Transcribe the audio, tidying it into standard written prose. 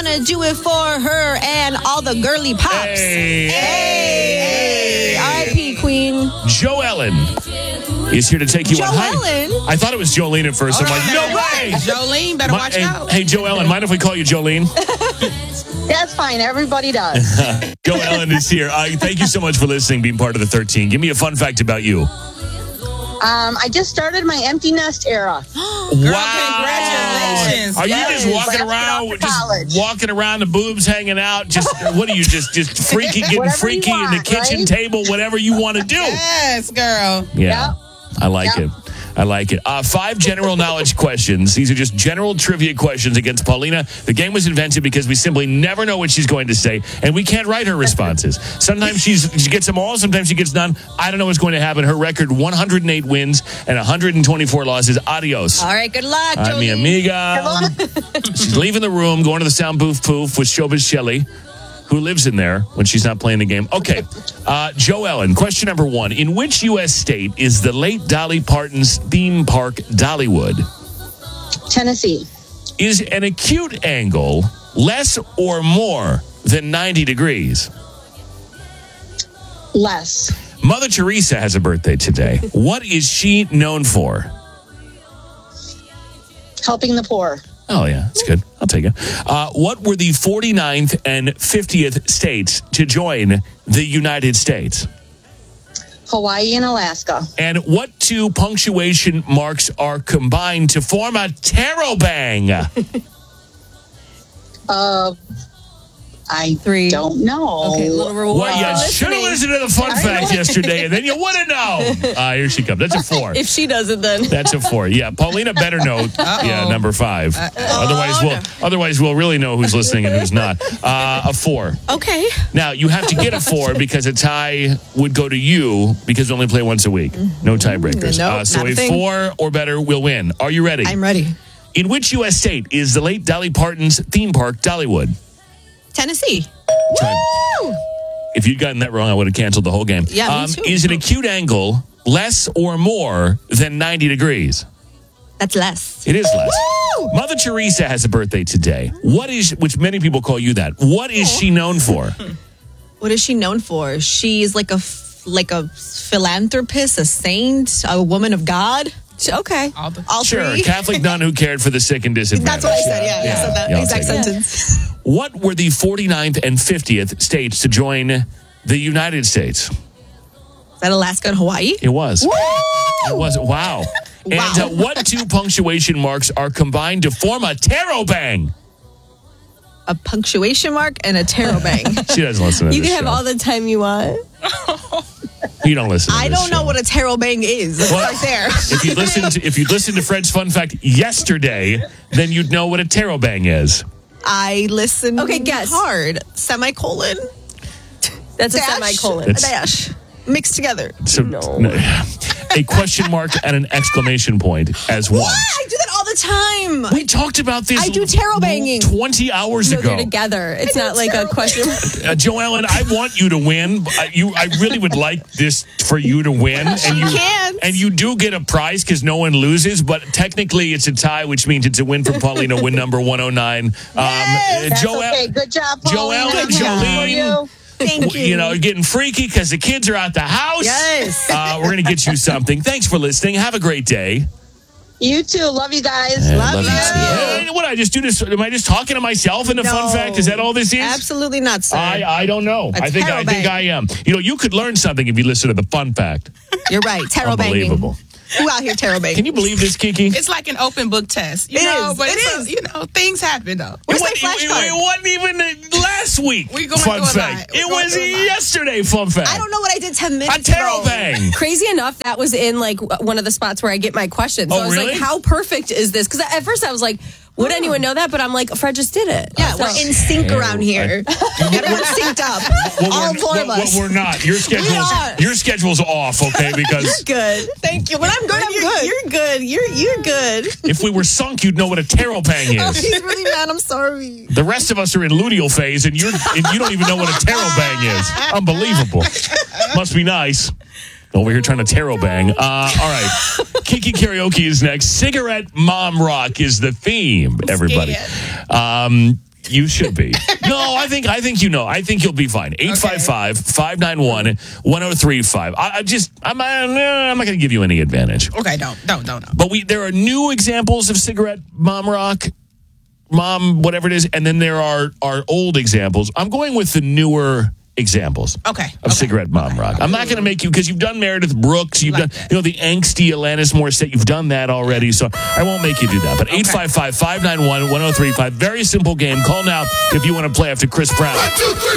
wanna do it for her and all the girly pops. Hey. R.I.P. Queen. Joe Ellen is here to take you on. Ellen? I thought it was Jolene at first. I'm like, no way. Jolene, better watch out. Hey, Joe Ellen, mind if we call you Jolene? That's fine. Everybody does. Joe Ellen is here. Thank you so much for listening, being part of the 13. Give me a fun fact about you. I just started my empty nest era. Wow! Congratulations. Are you just walking around, the boobs hanging out? What are you just freaky, getting Whatever freaky you want, in the kitchen right? table, whatever you want to do? Yes, girl. Yeah, I like it. I like it. 5 general knowledge questions. These are just general trivia questions against Paulina. The game was invented because we simply never know what she's going to say, and we can't write her responses. Sometimes she gets them all, sometimes she gets none. I don't know what's going to happen. Her record, 108 wins and 124 losses. Adios. All right, good luck, I'm mi Jolene. amiga. She's leaving the room, going to the sound booth poof with Showbiz Shelly, who lives in there when she's not playing the game. Okay, Joe Ellen, question number 1. In which U.S. state is the late Dolly Parton's theme park Dollywood? Tennessee. Is an acute angle less or more than 90 degrees? Less. Mother Teresa has a birthday today. What is she known for? Helping the poor. Oh, yeah, that's good. I'll take it. What were the 49th and 50th states to join the United States? Hawaii and Alaska. And what 2 punctuation marks are combined to form a tarot-bang? I 3. don't know. Okay, little reward. Well, you should have listened to the fun fact yesterday, and then you would have known. Here she comes. That's a 4. If she doesn't, then. That's a 4. Yeah, Paulina better know. Yeah, number 5. Otherwise, we'll really know who's listening and who's not. A 4. Okay. Now, you have to get a 4 because a tie would go to you because we only play once a week. No tiebreakers. Nope, So not a a thing. 4 or better will win. Are you ready? I'm ready. In which U.S. state is the late Dolly Parton's theme park Dollywood? Tennessee. Woo! If you'd gotten that wrong, I would have canceled the whole game. Yeah, me too. Is an acute angle less or more than 90 degrees? That's less. It is less. Woo! Mother Teresa has a birthday today. Which many people call you that. What is she known for? What is she known for? She's like a philanthropist, a saint, a woman of God. Okay. All Sure, three. Catholic nun who cared for the sick and disadvantaged. That's what I said, yeah. I said that I'll exact take it. sentence. What were the 49th and 50th states to join the United States? Is that Alaska and Hawaii? It was. Woo! It was. Wow. Wow. And what 2 punctuation marks are combined to form a tarot bang? A punctuation mark and a tarot bang. She doesn't listen to You this can have show. all the time you want. You don't listen to I this don't know show. what a tarot bang is. It's Well, right there. If you listened to Fred's fun fact yesterday, then you'd know what a tarot bang is. I listen Okay, guess. hard. Semicolon. That's a Dash. semicolon. A dash. Mixed together. So, a question mark and an exclamation point as one. What? I do that all the time. We talked about this. I do tarot banging. 20 hours No, ago. they're together. It's not like a question. Joellen, I want you to win. I really would like this for you to win. And you can't. And you do get a prize because no one loses, but technically it's a tie, which means it's a win for Paulina, win number 109. That's okay. Good job, Paulina. Joellen, Good job for Jolene. you. Thank you. You know, getting freaky because the kids are out the house. Yes. We're going to get you something. Thanks for listening. Have a great day. You too. Love you guys. Love you. Hey, what I just do this? Am I just talking to myself in the fun fact? Is that all this is? Absolutely not, sir. I don't know. I think tarot bang. I am. You know, you could learn something if you listen to the fun fact. You're right. Tarot banging. Unbelievable. Who out here tarot banging? Can you believe this, Kiki? It's like an open book test. It is. But It it's is. you know, things happen, though. Where's it, my flashcard? it wasn't even last week. We going fun through a fact. lot. We It going was through a lot. yesterday. Fun fact. I don't know what I did 10 minutes A tarot ago. bang. Crazy enough, that was in like one of the spots where I get my questions. So Oh, I was really? like, how perfect is this? Because at first I was like, would anyone know that? But I'm like, Fred just did it. Yeah, we're in sync around here. Everyone's synced up. All four of us. We're not. Your are. schedule's off, okay? Because Good. Thank you. When I'm good, I'm good. You're good. You're good. if we were sunk, you'd know what a tarot bang Oh, is. he's really mad. I'm sorry. The rest of us are in luteal phase, and you don't even know what a tarot bang is. Unbelievable. Must be nice. Over here trying to tarot bang. All right. Kiki Karaoke is next. Cigarette Mom Rock is the theme, everybody. You should be. No, I think you know. I think you'll be fine. 855-591-1035. I'm not going to give you any advantage. Okay, don't. But there are new examples of cigarette mom rock, mom whatever it is, and then there are old examples. I'm going with the newer examples of cigarette mom rock. I'm not going to make you, because you've done Meredith Brooks, you've done the angsty Alanis Morissette, you've done that already, so I won't make you do that. But 855-591-1035, very simple game. Call now if you want to play after Chris Brown.